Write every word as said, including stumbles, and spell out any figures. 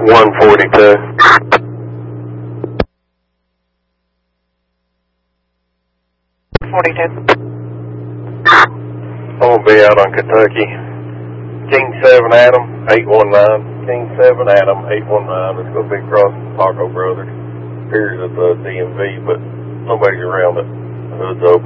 one forty-two. forty-two. I'm gonna be out on Kentucky. King seven Adam, eight one nine. King seven Adam, eight one nine. It's gonna be across Paco Brothers. Appears at the D M V, but nobody's around it. The hood's open.